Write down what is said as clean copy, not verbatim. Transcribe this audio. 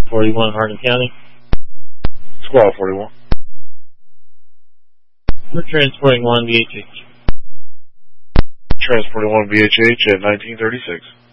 41 Hardin County. Squad 41. We're transporting 1 VHH. Transporting 1 VHH at 1936.